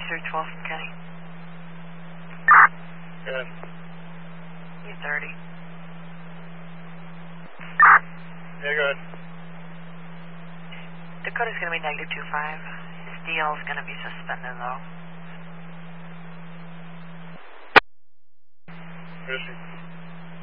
312 from Kenny. Good. He's 30. Yeah, good. Dakota's going to be -25. His DL is going to be suspended, though. Busy.